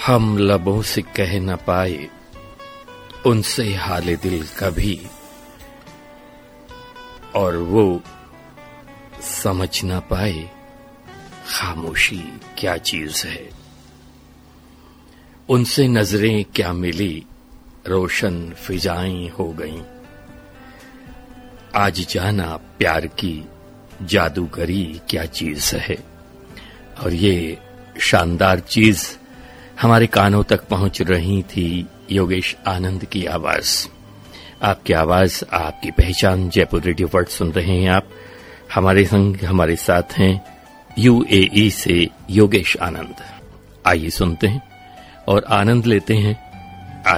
हम लबों से कह न पाए उनसे हाले दिल कभी, और वो समझ न पाए खामोशी क्या चीज है। उनसे नजरें क्या मिली, रोशन फिजाएं हो गईं। आज जाना प्यार की जादूगरी क्या चीज है। और ये शानदार चीज हमारे कानों तक पहुंच रही थी योगेश आनंद की आवाज। आपकी आवाज, आपकी पहचान, जयपुर रेडियो वर्ल्ड सुन रहे हैं आप। हमारे संग हमारे साथ हैं यूएई से योगेश आनंद। आइए सुनते हैं और आनंद लेते हैं